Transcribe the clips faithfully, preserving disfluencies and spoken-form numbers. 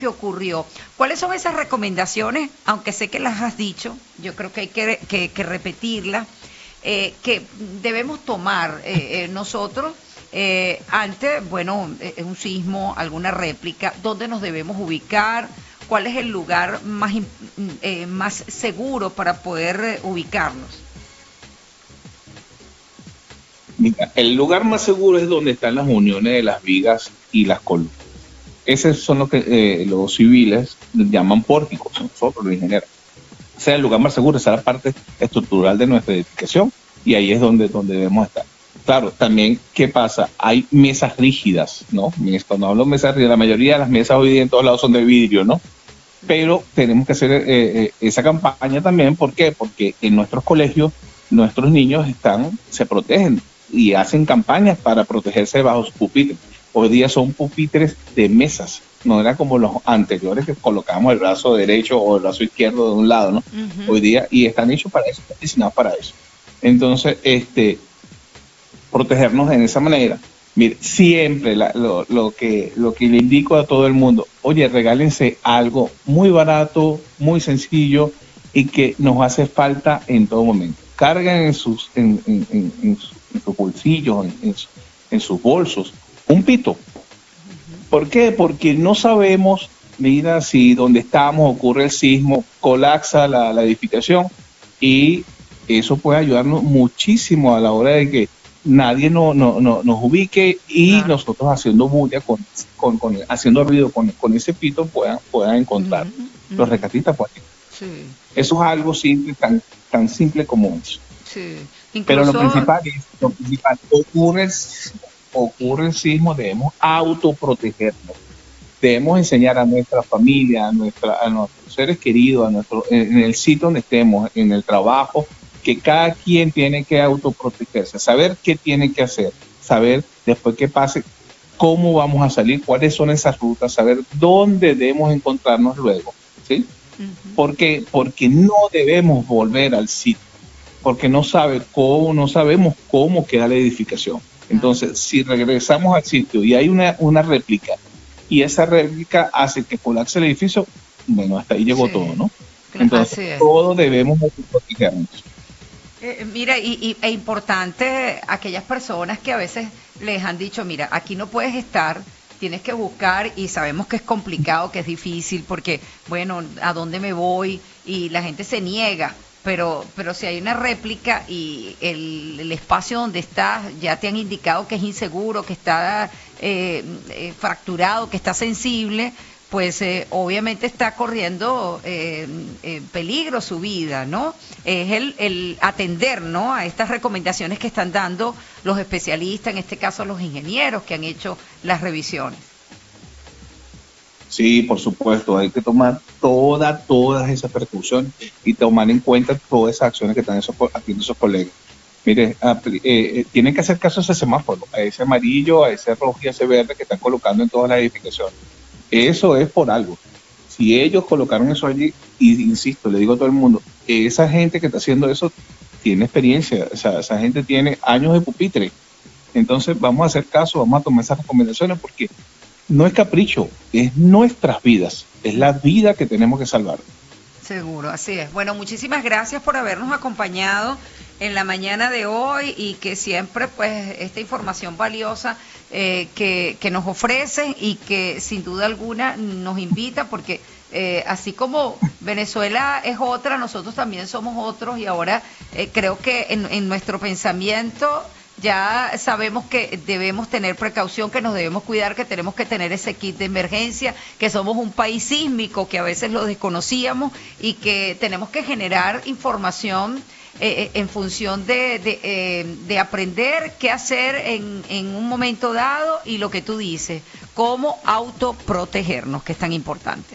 que ocurrió. ¿Cuáles son esas recomendaciones? Aunque sé que las has dicho, yo creo que hay que, que, que repetirlas, eh, que debemos tomar eh, eh, nosotros eh, ante, bueno, eh, un sismo, alguna réplica, dónde nos debemos ubicar, cuál es el lugar más, eh, más seguro para poder eh, ubicarnos. Mira, el lugar más seguro es donde están las uniones de las vigas y las columnas. Esos son los que eh, los civiles llaman pórticos, nosotros los ingenieros. O sea, el lugar más seguro es la parte estructural de nuestra edificación y ahí es donde, donde debemos estar. Claro, también, ¿qué pasa? Hay mesas rígidas, ¿no? Cuando hablo de mesas rígidas, la mayoría de las mesas hoy día en todos lados son de vidrio, ¿no? Pero tenemos que hacer eh, eh, esa campaña también, ¿por qué? Porque en nuestros colegios nuestros niños están, se protegen y hacen campañas para protegerse bajo sus pupitres. Hoy día son pupitres de mesas, no era como los anteriores que colocábamos el brazo derecho o el brazo izquierdo de un lado, ¿no? Uh-huh. Hoy día, y están hechos para eso, están diseñados para eso. Entonces, este, protegernos de esa manera. Mire, siempre la, lo, lo, que, lo que le indico a todo el mundo, oye, regálense algo muy barato, muy sencillo y que nos hace falta en todo momento. Carguen en sus, en, en, en, en, su, en sus bolsillos, en, en, su, en sus bolsos, un pito. ¿Por qué? Porque no sabemos, mira, si donde estamos ocurre el sismo, colapsa la, la edificación y eso puede ayudarnos muchísimo a la hora de que nadie no, no, no, nos ubique y claro, nosotros haciendo bulla, con, con, con, haciendo ruido con, con ese pito puedan, puedan encontrar. Uh-huh, uh-huh. Los rescatistas pueden. Sí. Eso es algo simple, tan, tan simple como eso. Sí. Incluso... Pero lo principal es, lo principal, ocurre el, ocurre el sismo, debemos autoprotegernos. Debemos enseñar a nuestra familia, a, nuestra, a nuestros seres queridos, a nuestro, en el sitio donde estemos, en el trabajo, que cada quien tiene que autoprotegerse, saber qué tiene que hacer, saber después que pase, cómo vamos a salir, cuáles son esas rutas, saber dónde debemos encontrarnos luego, ¿sí? Uh-huh. ¿Por qué? Porque no debemos volver al sitio, porque no sabe cómo, no sabemos cómo queda la edificación. Entonces, si regresamos al sitio y hay una, una réplica, y esa réplica hace que colapse el edificio, bueno, hasta ahí llegó sí, todo, ¿no? Entonces, todos debemos protegernos. Eh, mira, y, y es importante aquellas personas que a veces les han dicho, mira, aquí no puedes estar, tienes que buscar, y sabemos que es complicado, que es difícil, porque, bueno, ¿a dónde me voy? Y la gente se niega, pero pero si hay una réplica y el, el espacio donde estás ya te han indicado que es inseguro, que está eh, eh, fracturado, que está sensible, pues eh, obviamente está corriendo eh, eh, peligro su vida, ¿no? Es el, el atender, ¿no?, a estas recomendaciones que están dando los especialistas, en este caso los ingenieros que han hecho las revisiones. Sí, por supuesto, hay que tomar toda, todas esas precauciones y tomar en cuenta todas esas acciones que están esos, haciendo esos colegas. Mire, eh, eh, tienen que hacer caso a ese semáforo, a ese amarillo, a ese rojo y a ese verde que están colocando en todas las edificaciones. Eso es por algo. Si ellos colocaron eso allí, y insisto, le digo a todo el mundo, esa gente que está haciendo eso tiene experiencia, o sea, esa gente tiene años de pupitre. Entonces vamos a hacer caso, vamos a tomar esas recomendaciones porque no es capricho, es nuestras vidas, es la vida que tenemos que salvar. Seguro, así es. Bueno, muchísimas gracias por habernos acompañado en la mañana de hoy y que siempre pues esta información valiosa eh, que, que nos ofrecen y que sin duda alguna nos invita porque eh, así como Venezuela es otra, nosotros también somos otros y ahora eh, creo que en, en nuestro pensamiento ya sabemos que debemos tener precaución, que nos debemos cuidar, que tenemos que tener ese kit de emergencia, que somos un país sísmico, que a veces lo desconocíamos y que tenemos que generar información eh, en función de, de, eh, de aprender qué hacer en, en un momento dado y lo que tú dices, cómo autoprotegernos, que es tan importante.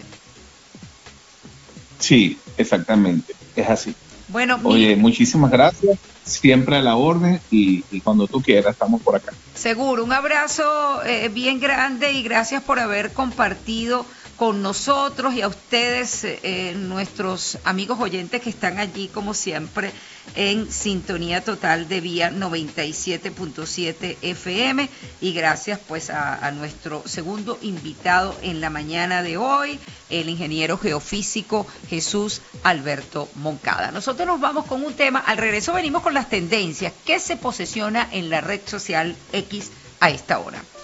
Sí, exactamente, es así. Bueno, oye, mi... muchísimas gracias, siempre a la orden y, y cuando tú quieras estamos por acá. Seguro, un abrazo eh, bien grande y gracias por haber compartido con nosotros y a ustedes, eh, nuestros amigos oyentes que están allí como siempre en sintonía total de Vía noventa y siete punto siete F M, y gracias pues a, a nuestro segundo invitado en la mañana de hoy, el ingeniero geofísico Jesús Alberto Moncada. Nosotros nos vamos con un tema, al regreso venimos con las tendencias que se posesiona en la red social X a esta hora.